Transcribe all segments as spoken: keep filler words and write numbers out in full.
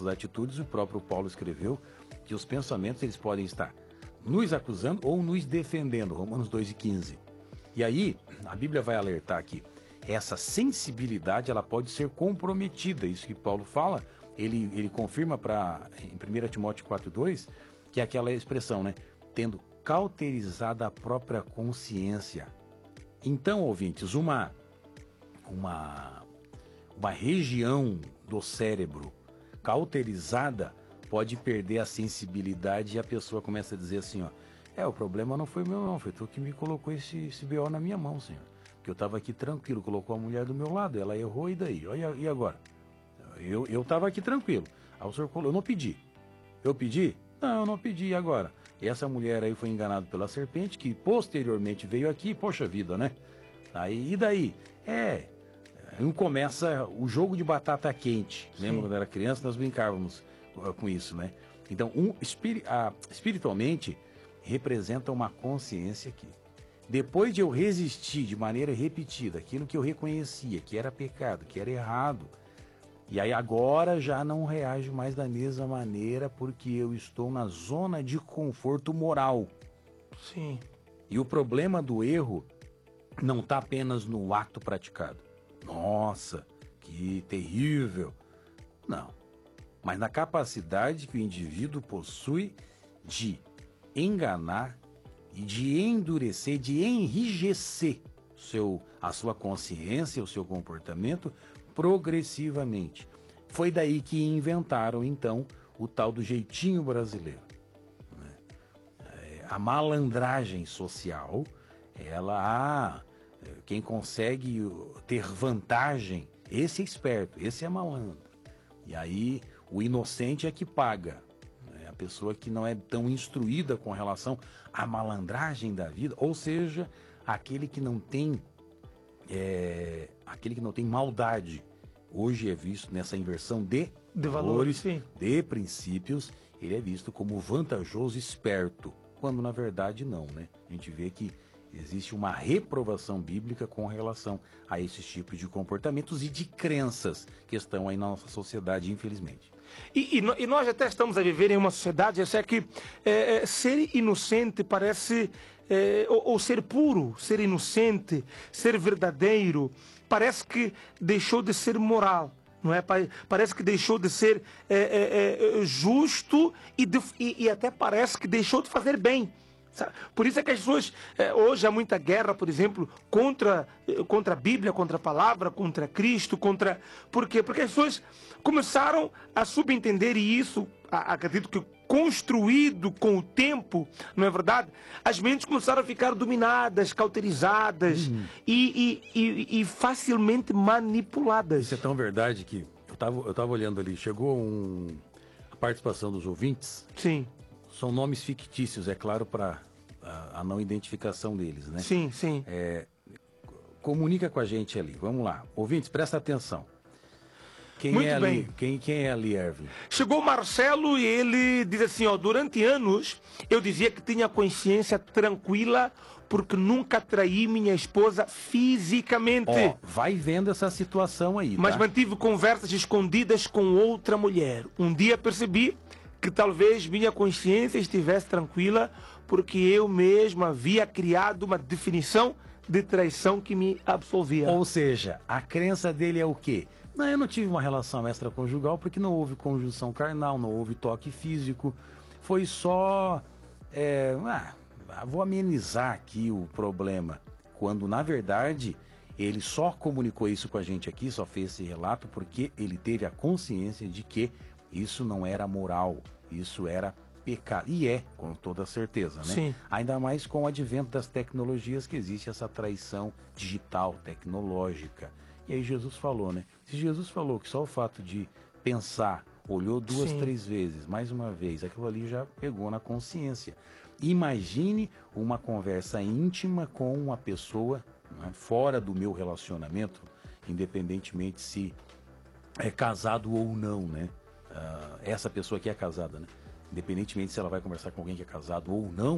nossas atitudes, o próprio Paulo escreveu que os pensamentos eles podem estar nos acusando ou nos defendendo, Romanos dois e quinze. E aí, a Bíblia vai alertar aqui, essa sensibilidade ela pode ser comprometida, isso que Paulo fala, ele, ele confirma pra, em primeiro Timóteo quatro, dois, que é aquela expressão, né? Tendo cauterizada a própria consciência. Então, ouvintes, uma, uma, uma região do cérebro cauterizada pode perder a sensibilidade e a pessoa começa a dizer assim, ó, é, o problema não foi meu não, foi tu que me colocou esse, esse B O na minha mão, senhor. Porque eu estava aqui tranquilo, colocou a mulher do meu lado, ela errou e daí? Olha, e agora? Eu eu estava aqui tranquilo. Aí o senhor colocou, eu não pedi. Eu pedi? Não, eu não pedi, e agora? E essa mulher aí foi enganada pela serpente, que posteriormente veio aqui, poxa vida, né? Aí, e daí? É, aí começa o jogo de batata quente. Sim. Lembra quando era criança, nós brincávamos com isso, né? Então, um, espiri, a, espiritualmente, representa uma consciência que, depois de eu resistir de maneira repetida aquilo que eu reconhecia, que era pecado, que era errado, e aí agora já não reajo mais da mesma maneira porque eu estou na zona de conforto moral. Sim. E o problema do erro não está apenas no ato praticado. Nossa, que terrível. Não. Mas na capacidade que o indivíduo possui de enganar e de endurecer, de enrijecer seu, a sua consciência, o seu comportamento progressivamente. Foi daí que inventaram, então, o tal do jeitinho brasileiro. A malandragem social, ela, ah, quem consegue ter vantagem, esse é esperto, esse é malandro. E aí o inocente é que paga. A pessoa que não é tão instruída com relação à malandragem da vida, ou seja, aquele que não tem é, aquele que não tem maldade. Hoje é visto nessa inversão de, de valores, valores, de princípios, ele é visto como vantajoso, esperto, quando na verdade não, né? A gente vê que existe uma reprovação bíblica com relação a esses tipos de comportamentos e de crenças que estão aí na nossa sociedade, infelizmente. E, e, e nós até estamos a viver em uma sociedade, eu sei que é, é, ser inocente parece, é, ou, ou ser puro, ser inocente, ser verdadeiro, parece que deixou de ser moral, não é? Parece que deixou de ser é, é, é, justo e, de, e, e até parece que deixou de fazer bem. Por isso é que as pessoas, hoje há muita guerra, por exemplo, contra, contra a Bíblia, contra a palavra, contra Cristo, contra... Por quê? Porque as pessoas começaram a subentender, e isso, acredito que construído com o tempo, não é verdade? As mentes começaram a ficar dominadas, cauterizadas uhum. e, e, e, e facilmente manipuladas. Isso é tão verdade que eu estava eu tava olhando ali, chegou um, a participação dos ouvintes. Sim. São nomes fictícios, é claro, para a, a não identificação deles, né? Sim, sim. É, comunica com a gente ali, vamos lá. Ouvintes, presta atenção. Quem Muito é bem. ali? Quem, quem é ali, Erwin? Chegou o Marcelo e ele diz assim, ó, durante anos eu dizia que tinha consciência tranquila porque nunca traí minha esposa fisicamente. Ó, vai vendo essa situação aí, Mas tá? mantive conversas escondidas com outra mulher. Um dia percebi que talvez minha consciência estivesse tranquila porque eu mesmo havia criado uma definição de traição que me absolvia. Ou seja, a crença dele é o quê? Não, eu não tive uma relação extraconjugal porque não houve conjunção carnal, não houve toque físico. Foi só... É, ah, vou amenizar aqui o problema. Quando, na verdade, ele só comunicou isso com a gente aqui, só fez esse relato porque ele teve a consciência de que isso não era moral, isso era pecado. E é, com toda certeza, né? Sim. Ainda mais com o advento das tecnologias que existe essa traição digital, tecnológica. E aí Jesus falou, né? Se Jesus falou que só o fato de pensar, olhou duas, Sim. três vezes, mais uma vez, aquilo ali já pegou na consciência. Imagine uma conversa íntima com uma pessoa, né, fora do meu relacionamento, independentemente se é casado ou não, né? Uh, essa pessoa que é casada, né? Independentemente se ela vai conversar com alguém que é casado ou não,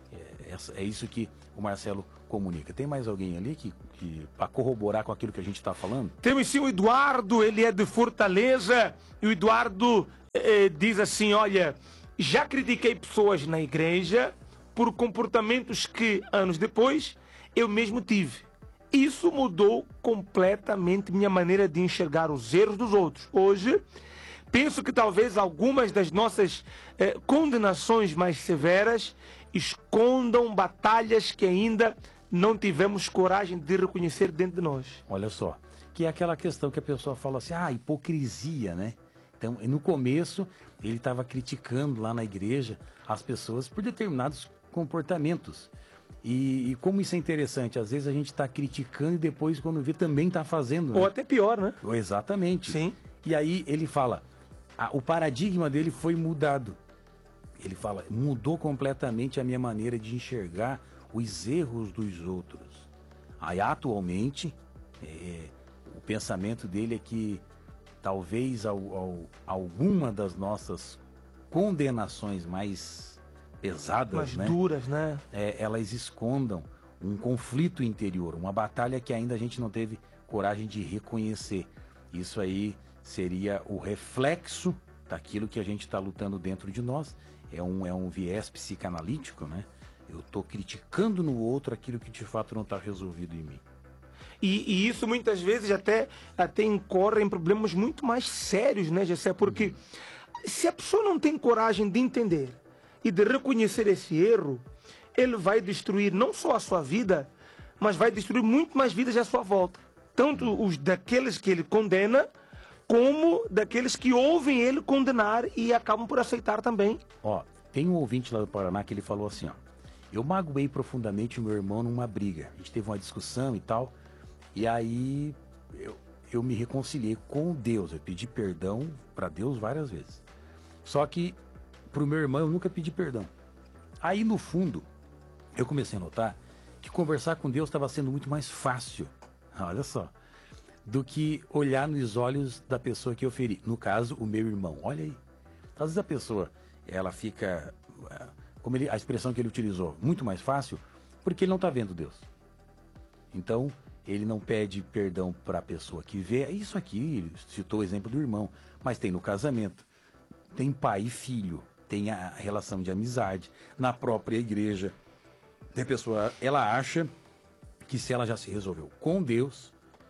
é, é isso que o Marcelo comunica. Tem mais alguém ali que, que para corroborar com aquilo que a gente está falando? Temos sim o Eduardo, ele é de Fortaleza, e o Eduardo é, diz assim, olha, já critiquei pessoas na igreja por comportamentos que, anos depois, eu mesmo tive. Isso mudou completamente minha maneira de enxergar os erros dos outros. Hoje, penso que talvez algumas das nossas eh, condenações mais severas escondam batalhas que ainda não tivemos coragem de reconhecer dentro de nós. Olha só, que é aquela questão que a pessoa fala assim, ah, hipocrisia, né? Então, no começo, ele estava criticando lá na igreja as pessoas por determinados comportamentos. E, e como isso é interessante, às vezes a gente está criticando e depois, quando vê, também está fazendo. Né? Ou até pior, né? Exatamente. Sim. E aí ele fala, a, o paradigma dele foi mudado. Ele fala, mudou completamente a minha maneira de enxergar os erros dos outros. Aí, atualmente, é, o pensamento dele é que talvez ao, ao, alguma das nossas condenações mais pesadas, mais né? duras, né? É, elas escondam um conflito interior, uma batalha que ainda a gente não teve coragem de reconhecer. Isso aí seria o reflexo daquilo que a gente está lutando dentro de nós. É um, é um viés psicanalítico, né? Eu estou criticando no outro aquilo que de fato não está resolvido em mim. E, e isso muitas vezes até, até incorre em problemas muito mais sérios, né, Gessé? Porque uhum. se a pessoa não tem coragem de entender e de reconhecer esse erro, ele vai destruir não só a sua vida, mas vai destruir muito mais vidas à sua volta. Tanto os daqueles que ele condena, como daqueles que ouvem ele condenar e acabam por aceitar também. Ó, tem um ouvinte lá do Paraná que ele falou assim, ó, eu magoei profundamente o meu irmão numa briga. A gente teve uma discussão e tal, e aí eu, eu me reconciliei com Deus, eu pedi perdão para Deus várias vezes. Só que pro meu irmão eu nunca pedi perdão. Aí no fundo, eu comecei a notar que conversar com Deus estava sendo muito mais fácil, olha só, do que olhar nos olhos da pessoa que eu feri. No caso, o meu irmão, olha aí. Às vezes a pessoa, ela fica, como ele, a expressão que ele utilizou, muito mais fácil, porque ele não está vendo Deus. Então, ele não pede perdão para a pessoa que vê. Isso aqui, ele citou o exemplo do irmão, mas tem no casamento, tem pai e filho, tem a relação de amizade, na própria igreja. A pessoa, ela acha que se ela já se resolveu com Deus,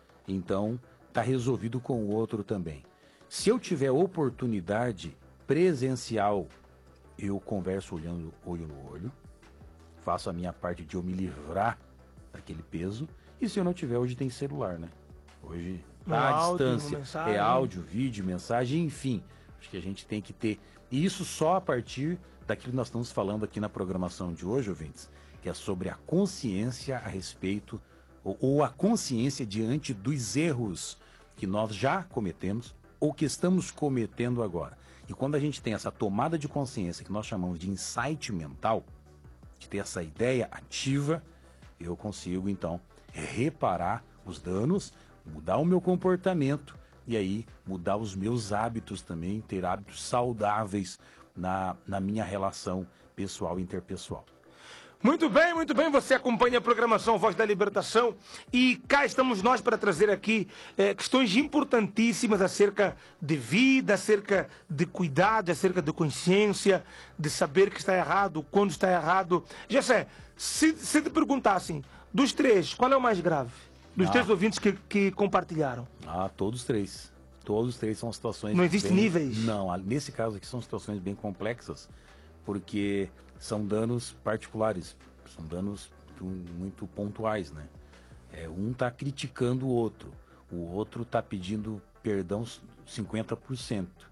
então está resolvido com o outro também. Se eu tiver oportunidade presencial, eu converso olhando olho no olho, faço a minha parte de eu me livrar daquele peso, e se eu não tiver, hoje tem celular, né? Hoje tá à distância, é áudio, vídeo, mensagem, enfim. Acho que a gente tem que ter, e isso só a partir daquilo que nós estamos falando aqui na programação de hoje, ouvintes, que é sobre a consciência a respeito, ou, ou a consciência diante dos erros que nós já cometemos ou que estamos cometendo agora. E quando a gente tem essa tomada de consciência que nós chamamos de insight mental, de ter essa ideia ativa, eu consigo então reparar os danos, mudar o meu comportamento e aí mudar os meus hábitos também, ter hábitos saudáveis na, na minha relação pessoal e interpessoal. Muito bem, muito bem, você acompanha a programação Voz da Libertação e cá estamos nós para trazer aqui é, questões importantíssimas acerca de vida, acerca de cuidado, acerca de consciência, de saber que está errado, quando está errado. Gessé, se, se te perguntassem, dos três, qual é o mais grave? Dos ah. três ouvintes que, que compartilharam. Ah, todos três. Todos os três são situações... Não existem bem... níveis? Não, nesse caso aqui são situações bem complexas, porque são danos particulares, são danos muito pontuais, né? É, um está criticando o outro, o outro está pedindo perdão cinquenta por cento,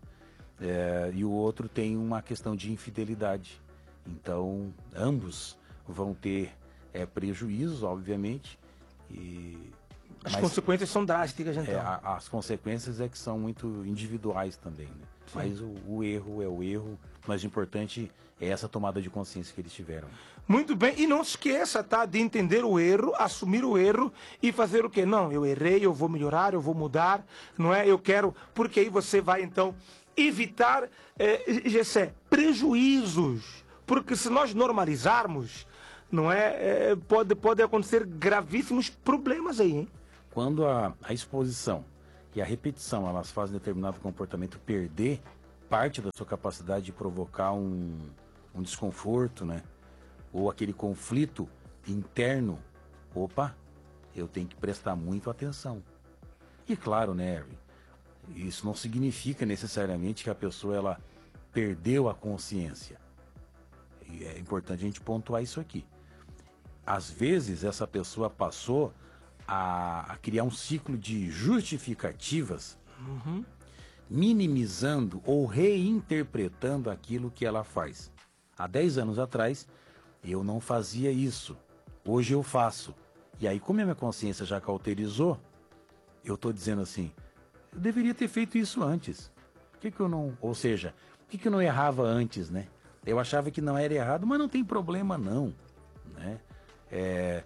é, e o outro tem uma questão de infidelidade. Então, ambos vão ter é, prejuízos, obviamente, e... As Mas, consequências são drásticas, então. É, a, as consequências é que são muito individuais também, né? Mas o, o erro é o erro, mas o importante é essa tomada de consciência que eles tiveram. Muito bem, e não se esqueça, tá, de entender o erro, assumir o erro e fazer o quê? Não, eu errei, eu vou melhorar, eu vou mudar, não é? Eu quero, porque aí você vai, então, evitar, é, Gessé, prejuízos. Porque se nós normalizarmos, não é, é pode, pode acontecer gravíssimos problemas aí, hein? Quando a, a exposição e a repetição elas fazem determinado comportamento perder parte da sua capacidade de provocar um, um desconforto, né? Ou aquele conflito interno, opa, eu tenho que prestar muito atenção. E claro, né, Harry, isso não significa necessariamente que a pessoa ela perdeu a consciência. E é importante a gente pontuar isso aqui. Às vezes essa pessoa passou a, a criar um ciclo de justificativas, Uhum. minimizando ou reinterpretando aquilo que ela faz. Há dez anos atrás, eu não fazia isso. Hoje eu faço. E aí, como a minha consciência já cauterizou, eu estou dizendo assim, eu deveria ter feito isso antes. Por que que eu não... Ou seja, por que que eu não errava antes, né? Eu achava que não era errado, mas não tem problema não, né? É...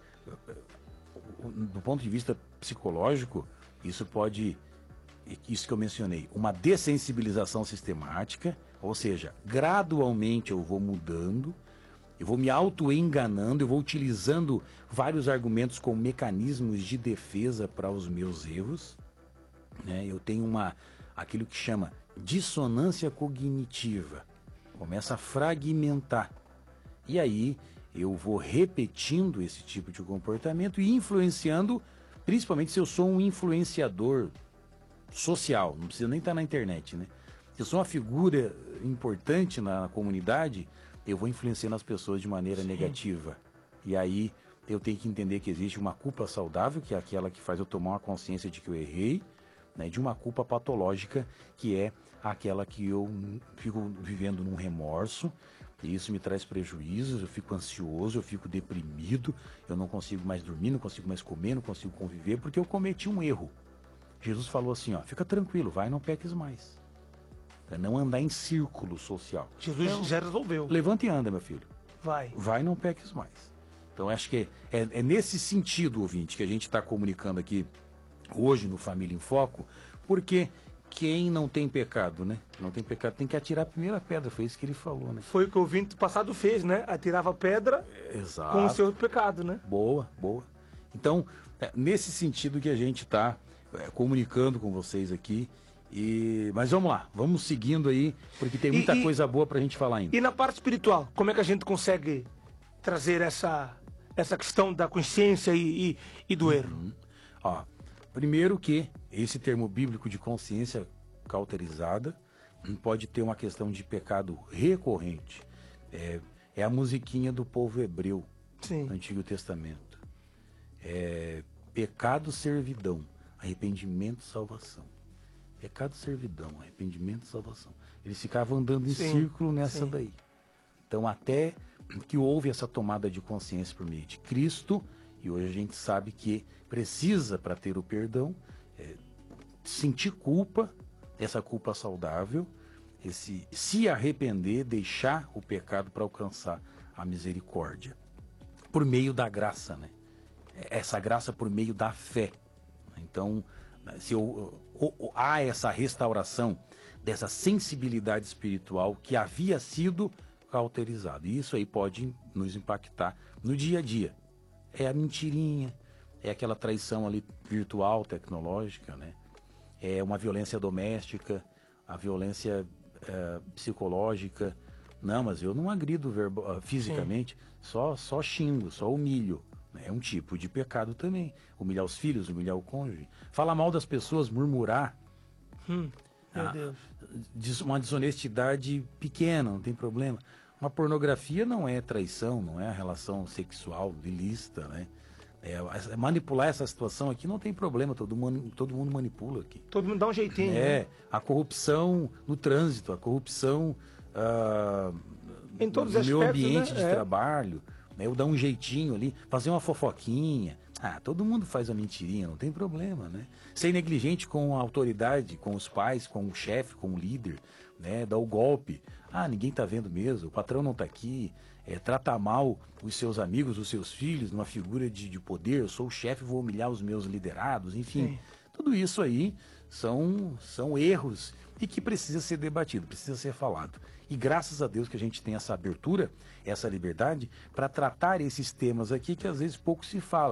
Do ponto de vista psicológico, isso pode... Isso que eu mencionei, uma dessensibilização sistemática, ou seja, gradualmente eu vou mudando, eu vou me auto-enganando, eu vou utilizando vários argumentos como mecanismos de defesa para os meus erros, né? Eu tenho uma, aquilo que chama dissonância cognitiva, começa a fragmentar, e aí eu vou repetindo esse tipo de comportamento e influenciando, principalmente se eu sou um influenciador social, não precisa nem estar na internet, né? Se eu sou uma figura importante na comunidade, eu vou influenciando as pessoas de maneira Sim. negativa. E aí eu tenho que entender que existe uma culpa saudável, que é aquela que faz eu tomar uma consciência de que eu errei, né? De uma culpa patológica, que é aquela que eu fico vivendo num remorso, e isso me traz prejuízos, eu fico ansioso, eu fico deprimido, eu não consigo mais dormir, não consigo mais comer, não consigo conviver, porque eu cometi um erro. Jesus falou assim, ó, fica tranquilo, vai, não peques mais. É não andar em círculo social. Jesus então, já resolveu. Levanta e anda, meu filho. Vai. Vai, não peques mais. Então, acho que é, é, é nesse sentido, ouvinte, que a gente está comunicando aqui hoje no Família em Foco, porque quem não tem pecado, né? Não tem pecado, tem que atirar a primeira pedra, foi isso que ele falou, né? Foi o que o ouvinte passado fez, né? Atirava pedra Exato. Com o seu pecado, né? Boa, boa. Então, é nesse sentido que a gente está é, comunicando com vocês aqui. E... Mas vamos lá, vamos seguindo aí, porque tem muita e, coisa boa para a gente falar ainda. E na parte espiritual, como é que a gente consegue trazer essa, essa questão da consciência e, e, e do erro? Uhum. Ó, primeiro que esse termo bíblico de consciência cauterizada pode ter uma questão de pecado recorrente. É, é a musiquinha do povo hebreu Sim. no Antigo Testamento. É, pecado, servidão, arrependimento, salvação. Pecado, servidão, arrependimento e salvação. Eles ficavam andando em sim, círculo nessa sim. daí. Então, até que houve essa tomada de consciência por meio de Cristo, e hoje a gente sabe que precisa, para ter o perdão, é, sentir culpa, essa culpa saudável, esse, se arrepender, deixar o pecado para alcançar a misericórdia. Por meio da graça, né? Essa graça por meio da fé. Então, se eu, ou, ou, há essa restauração dessa sensibilidade espiritual que havia sido cauterizada. E isso aí pode nos impactar no dia a dia. É a mentirinha, é aquela traição ali virtual, tecnológica, né? É uma violência doméstica, a violência é, psicológica. Não, mas eu não agrido verbo, fisicamente, só, só xingo, só humilho. É um tipo de pecado também. Humilhar os filhos, humilhar o cônjuge. Falar mal das pessoas, murmurar. Hum, meu ah, Deus. Uma desonestidade pequena, não tem problema. Uma pornografia não é traição, não é a relação sexual ilícita, né? É, manipular essa situação aqui não tem problema, todo mundo, todo mundo manipula aqui. Todo mundo dá um jeitinho. É, né? A corrupção no trânsito, a corrupção ah, em todos no os meu aspectos, ambiente né? de é. trabalho. Eu dar um jeitinho ali, fazer uma fofoquinha. Ah, todo mundo faz a mentirinha, não tem problema, né? Ser negligente com a autoridade, com os pais, com o chefe, com o líder, né? Dar o golpe. Ah, ninguém tá vendo mesmo, o patrão não tá aqui. É, tratar mal os seus amigos, os seus filhos, numa figura de, de poder. Eu sou o chefe, vou humilhar os meus liderados, enfim. Sim. Tudo isso aí são, são erros e que precisa ser debatido, precisa ser falado. E graças a Deus que a gente tem essa abertura, essa liberdade, para tratar esses temas aqui que às vezes pouco se fala.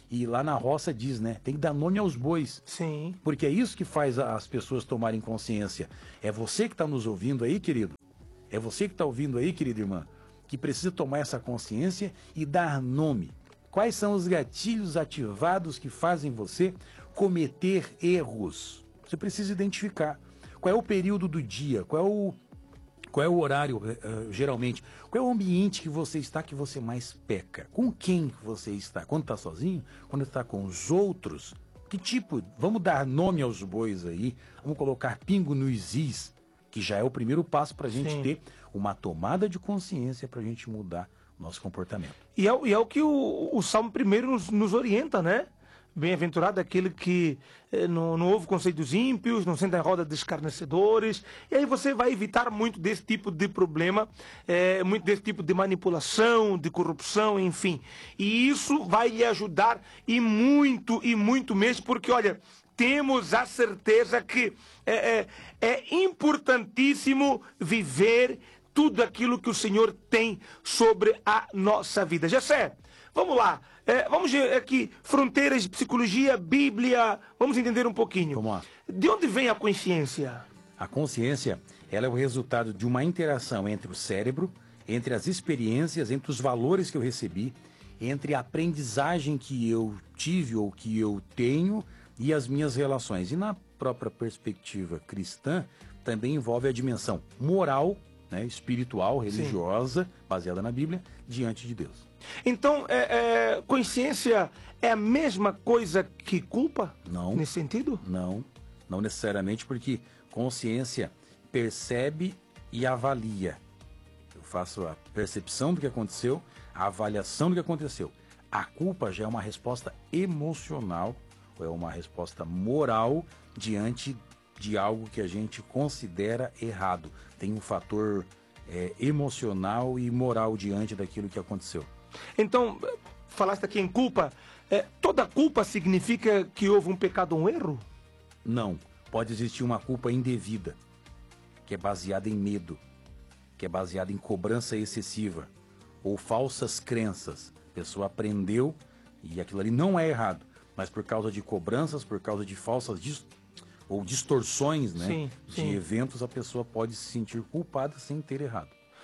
E lá na roça diz, né? Tem que dar nome aos bois. Sim. Porque é isso que faz as pessoas tomarem consciência. É você que está nos ouvindo aí, querido. É você que está ouvindo aí, querida irmã, que precisa tomar essa consciência e dar nome. Quais são os gatilhos ativados que fazem você cometer erros? Você precisa identificar. Qual é o período do dia? Qual é o, qual é o horário, uh, geralmente? Qual é o ambiente que você está que você mais peca? Com quem você está? Quando está sozinho? Quando está com os outros? Que tipo? Vamos dar nome aos bois aí. Vamos colocar pingo nos is, que já é o primeiro passo para a gente Sim. ter uma tomada de consciência, para a gente mudar o nosso comportamento. E é, e é o que o, o Salmo primeiro nos, nos orienta, né? Bem-aventurado aquele que eh, não, não ouve conselho dos ímpios, não senta em roda de escarnecedores. E aí você vai evitar muito desse tipo de problema, eh, muito desse tipo de manipulação, de corrupção, enfim. E isso vai lhe ajudar e muito, e muito mesmo, porque, olha, temos a certeza que é, é, é importantíssimo viver tudo aquilo que o Senhor tem sobre a nossa vida. Jessé, vamos lá. É, vamos ver aqui, fronteiras de psicologia, Bíblia, vamos entender um pouquinho. Vamos lá. De onde vem a consciência? A consciência, ela é o resultado de uma interação entre o cérebro, entre as experiências, entre os valores que eu recebi, entre a aprendizagem que eu tive ou que eu tenho e as minhas relações. E na própria perspectiva cristã, também envolve a dimensão moral, né, espiritual, religiosa, Sim. baseada na Bíblia, diante de Deus. Então, é, é, consciência é a mesma coisa que culpa? Não. Nesse sentido? Não, não necessariamente, porque consciência percebe e avalia. Eu faço a percepção do que aconteceu, a avaliação do que aconteceu. A culpa já é uma resposta emocional, ou é uma resposta moral diante de algo que a gente considera errado. Tem um fator é, emocional e moral diante daquilo que aconteceu. Então, falaste aqui em culpa, é, toda culpa significa que houve um pecado ou um erro? Não, pode existir uma culpa indevida, que é baseada em medo, que é baseada em cobrança excessiva, ou falsas crenças. A pessoa aprendeu e aquilo ali não é errado, mas por causa de cobranças, por causa de falsas dist... ou distorções, né, sim, de sim. eventos, a pessoa pode se sentir culpada sem ter errado.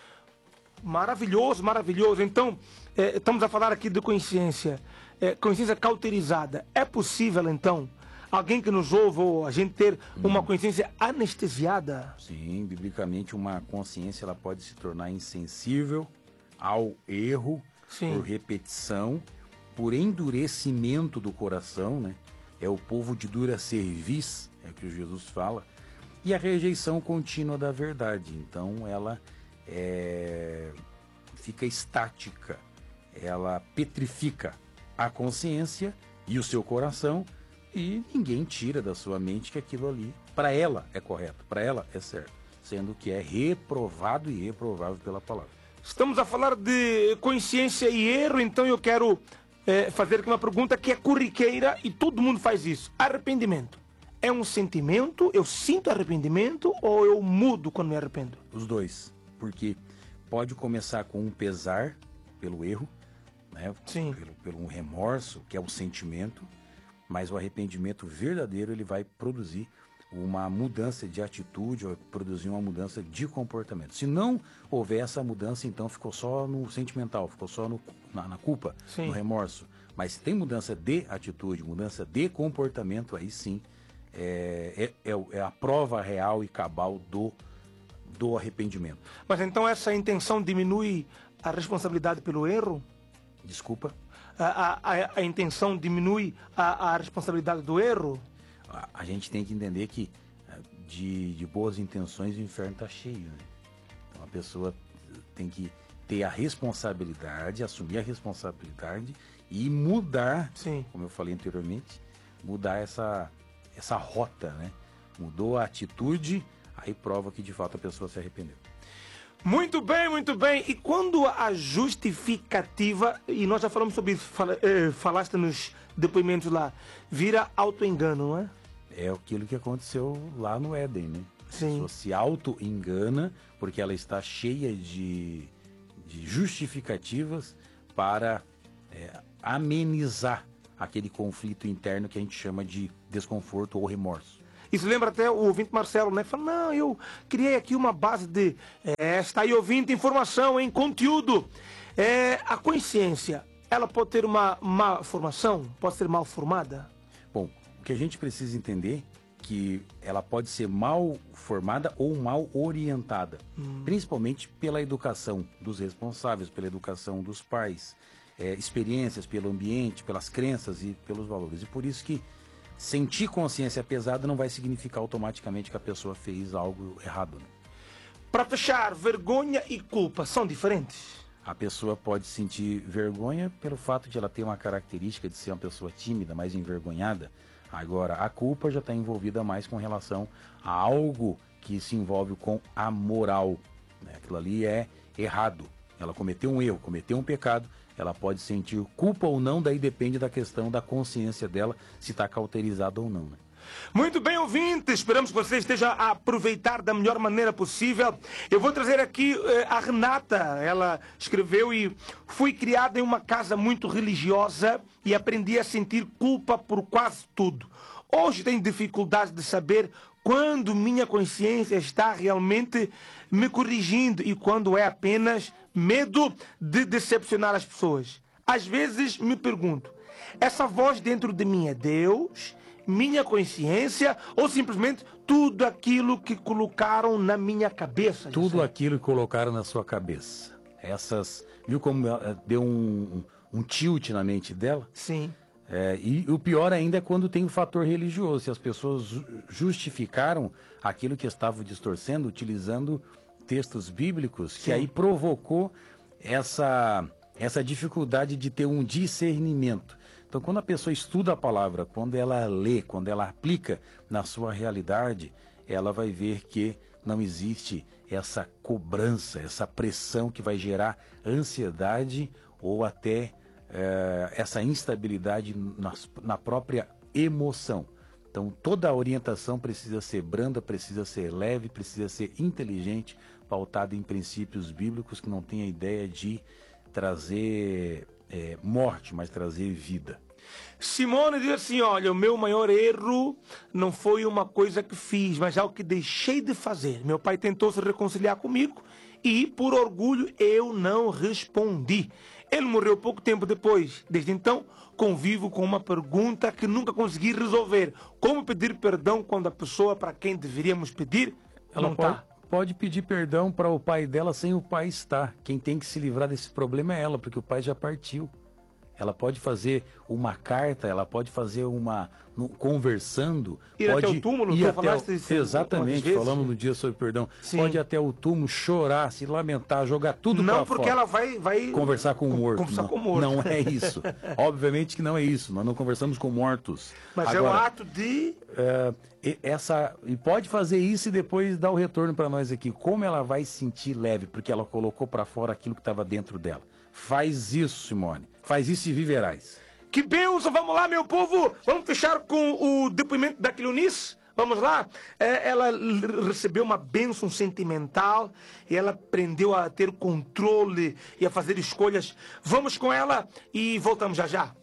Maravilhoso, maravilhoso. Então, é, estamos a falar aqui de consciência, é, consciência cauterizada. É possível, então, alguém que nos ouve ou a gente ter uma consciência anestesiada? Sim, biblicamente uma consciência ela pode se tornar insensível ao erro, Sim. por repetição, por endurecimento do coração, né? É o povo de dura cerviz, é o que Jesus fala, e a rejeição contínua da verdade. Então ela é, fica estática, ela petrifica a consciência e o seu coração, e ninguém tira da sua mente que aquilo ali, para ela, é correto, para ela é certo, sendo que é reprovado e reprovável pela palavra. Estamos a falar de consciência e erro, então eu quero é, fazer aqui uma pergunta que é corriqueira e todo mundo faz isso. Arrependimento. É um sentimento? Eu sinto arrependimento ou eu mudo quando me arrependo? Os dois. Porque pode começar com um pesar pelo erro, né? Sim. Pelo, pelo um remorso, que é o sentimento, mas o arrependimento verdadeiro ele vai produzir uma mudança de atitude, vai produzir uma mudança de comportamento. Se não houver essa mudança, então ficou só no sentimental, ficou só no, na, na culpa, sim. no remorso. Mas se tem mudança de atitude, mudança de comportamento, aí sim é, é, é a prova real e cabal do do arrependimento. Mas então essa intenção diminui a responsabilidade pelo erro? Desculpa? A, a, a intenção diminui a, a responsabilidade do erro? A, a gente tem que entender que de, de boas intenções o inferno está cheio, né? Então a pessoa tem que ter a responsabilidade, assumir a responsabilidade e mudar, Sim. como eu falei anteriormente, mudar essa, essa rota, né? Mudou a atitude, aí prova que de fato a pessoa se arrependeu. Muito bem, muito bem. E quando a justificativa, e nós já falamos sobre isso, fala, eh, falaste nos depoimentos lá, vira auto-engano, não é? É aquilo que aconteceu lá no Éden, né? Sim. A pessoa se auto-engana porque ela está cheia de, de justificativas para é, amenizar aquele conflito interno que a gente chama de desconforto ou remorso. Isso lembra até o ouvinte Marcelo, né? Fala, não, eu criei aqui uma base de... É, está aí ouvindo informação, em conteúdo. É, a consciência, ela pode ter uma má formação? Pode ser mal formada? Bom, o que a gente precisa entender que ela pode ser mal formada ou mal orientada, hum. principalmente pela educação dos responsáveis, pela educação dos pais, é, experiências pelo ambiente, pelas crenças e pelos valores. E por isso que sentir consciência pesada não vai significar automaticamente que a pessoa fez algo errado. Né? Para fechar, vergonha e culpa são diferentes? A pessoa pode sentir vergonha pelo fato de ela ter uma característica de ser uma pessoa tímida, mais envergonhada. Agora, a culpa já está envolvida mais com relação a algo que se envolve com a moral. Né? Aquilo ali é errado. Ela cometeu um erro, cometeu um pecado, ela pode sentir culpa ou não, daí depende da questão da consciência dela, se está cauterizada ou não. Né? Muito bem, ouvinte, esperamos que você esteja a aproveitar da melhor maneira possível. Eu vou trazer aqui eh, a Renata, ela escreveu e fui criada em uma casa muito religiosa e aprendi a sentir culpa por quase tudo. Hoje tenho dificuldade de saber quando minha consciência está realmente me corrigindo e quando é apenas medo de decepcionar as pessoas. Às vezes me pergunto, essa voz dentro de mim é Deus, minha consciência ou simplesmente tudo aquilo que colocaram na minha cabeça? Tudo aquilo que colocaram na sua cabeça. Essas, viu como deu um, um tilt na mente dela? Sim. É, e o pior ainda é quando tem o fator religioso, se as pessoas justificaram aquilo que estavam distorcendo, utilizando textos bíblicos, Sim. que aí provocou essa, essa dificuldade de ter um discernimento. Então, quando a pessoa estuda a palavra, quando ela lê, quando ela aplica na sua realidade, ela vai ver que não existe essa cobrança, essa pressão que vai gerar ansiedade ou até é, essa instabilidade na, na própria emoção. Então, toda a orientação precisa ser branda, precisa ser leve, precisa ser inteligente, pautada em princípios bíblicos que não tem a ideia de trazer é, morte, mas trazer vida. Simone diz assim, olha, o meu maior erro não foi uma coisa que fiz, mas algo que deixei de fazer. Meu pai tentou se reconciliar comigo e, por orgulho, eu não respondi. Ele morreu pouco tempo depois. Desde então, convivo com uma pergunta que nunca consegui resolver. Como pedir perdão quando a pessoa para quem deveríamos pedir Ela não pode, está? pode pedir perdão para o pai dela sem o pai estar. Quem tem que se livrar desse problema é ela, porque o pai já partiu. Ela pode fazer uma carta, ela pode fazer uma... No, conversando... Ir pode até o túmulo, ir tu até falaste o, isso exatamente, vezes. falamos no dia sobre perdão. Sim. Pode ir até o túmulo, chorar, se lamentar, jogar tudo para fora. Não, porque ela vai... vai conversar com o morto. Conversar não, com o morto. Não é isso. Obviamente que não é isso. Nós não conversamos com mortos. Mas Agora, é um ato de... É, e essa, e pode fazer isso e depois dar o retorno para nós aqui. Como ela vai se sentir leve, porque ela colocou para fora aquilo que estava dentro dela. Faz isso, Simone. Faz isso e viverás. Que bênção! Vamos lá, meu povo! Vamos fechar com o depoimento da Cleonice? Vamos lá? É, ela recebeu uma bênção sentimental e ela aprendeu a ter controle e a fazer escolhas. Vamos com ela e voltamos já já.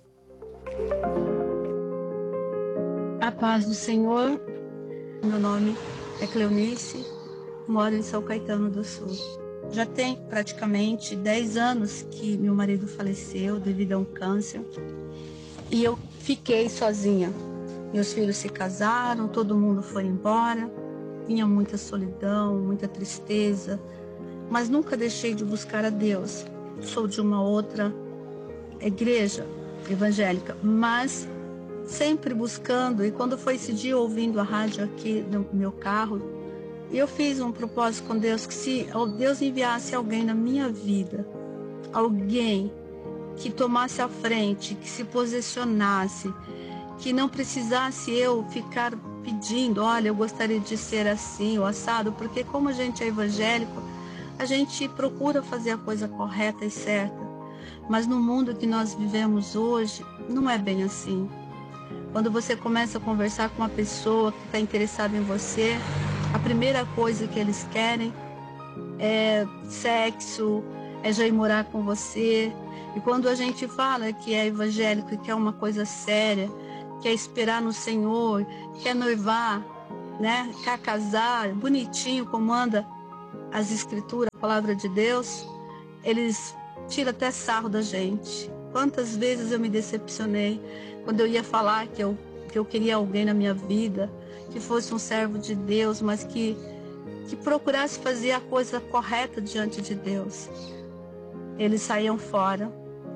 A paz do Senhor. Meu nome é Cleonice, moro em São Caetano do Sul. Já tem praticamente dez anos que meu marido faleceu devido a um câncer. E eu fiquei sozinha. Meus filhos se casaram, todo mundo foi embora. Vinha muita solidão, muita tristeza. Mas nunca deixei de buscar a Deus. Sou de uma outra igreja evangélica, mas sempre buscando. E quando foi esse dia ouvindo a rádio aqui no meu carro, eu fiz um propósito com Deus que se Deus enviasse alguém na minha vida, alguém que tomasse a frente, que se posicionasse, que não precisasse eu ficar pedindo, olha, eu gostaria de ser assim, ou assado, porque como a gente é evangélico, a gente procura fazer a coisa correta e certa, mas no mundo que nós vivemos hoje, não é bem assim. Quando você começa a conversar com uma pessoa que está interessada em você, a primeira coisa que eles querem é sexo, é já ir morar com você. E quando a gente fala que é evangélico e que é uma coisa séria, quer esperar no Senhor, quer noivar, né? Quer casar, bonitinho, como anda as escrituras, a palavra de Deus, eles tiram até sarro da gente. Quantas vezes eu me decepcionei quando eu ia falar que eu, que eu queria alguém na minha vida, que fosse um servo de Deus, mas que, que procurasse fazer a coisa correta diante de Deus. Eles saíam fora.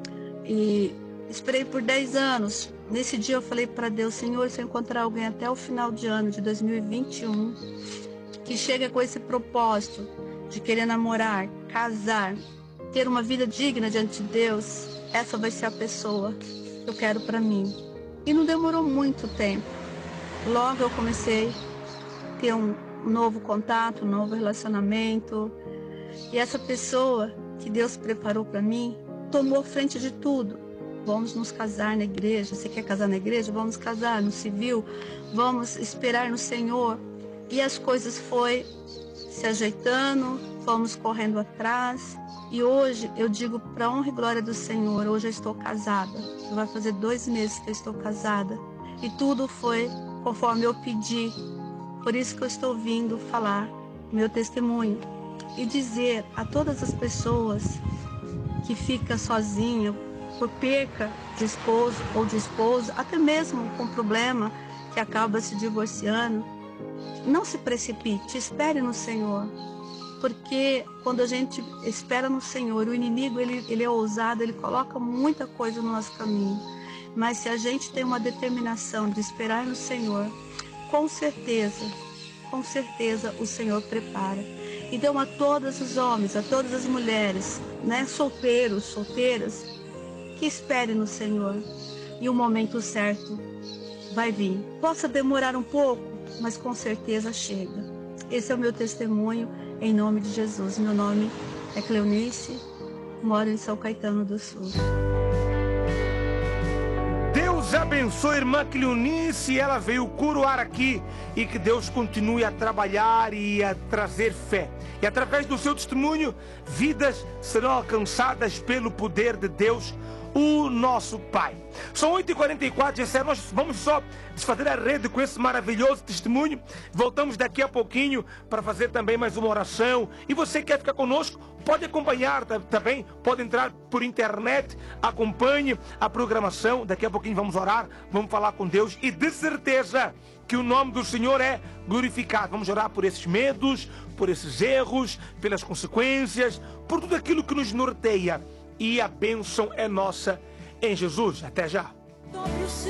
E esperei por dez anos. Nesse dia eu falei para Deus: Senhor, se eu encontrar alguém até o final de ano de dois mil e vinte e um que chega com esse propósito de querer namorar, casar, ter uma vida digna diante de Deus, essa vai ser a pessoa que eu quero para mim. E não demorou muito tempo. Logo eu comecei a ter um novo contato, um novo relacionamento. E essa pessoa que Deus preparou para mim tomou frente de tudo. Vamos nos casar na igreja. Você quer casar na igreja? Vamos casar no civil. Vamos esperar no Senhor. E as coisas foi se ajeitando, fomos correndo atrás. E hoje eu digo, para honra e glória do Senhor, hoje eu estou casada. Vai fazer dois meses que eu estou casada. E tudo foi conforme eu pedi. Por isso que eu estou vindo falar meu testemunho e dizer a todas as pessoas que fica sozinha por perca de esposo ou de esposa, até mesmo com problema que acaba se divorciando, não se precipite, espere no Senhor. Porque quando a gente espera no Senhor, o inimigo ele, ele é ousado, ele coloca muita coisa no nosso caminho. Mas se a gente tem uma determinação de esperar no Senhor, com certeza, com certeza o Senhor prepara. Então a todos os homens, a todas as mulheres, né, solteiros, solteiras, que esperem no Senhor. E o momento certo vai vir. Possa demorar um pouco, mas com certeza chega. Esse é o meu testemunho em nome de Jesus. Meu nome é Cleonice, moro em São Caetano do Sul. Deus abençoe a irmã Cleonice, ela veio coroar aqui, e que Deus continue a trabalhar e a trazer fé. E através do seu testemunho, vidas serão alcançadas pelo poder de Deus, o nosso Pai. São oito e quarenta e quatro, nós vamos só desfazer a rede com esse maravilhoso testemunho. Voltamos daqui a pouquinho para fazer também mais uma oração. E você que quer ficar conosco, pode acompanhar também, pode entrar por internet, acompanhe a programação. Daqui a pouquinho vamos orar, vamos falar com Deus e de certeza que o nome do Senhor é glorificado. Vamos orar por esses medos, por esses erros, pelas consequências, por tudo aquilo que nos norteia. E a bênção é nossa em Jesus. Até já.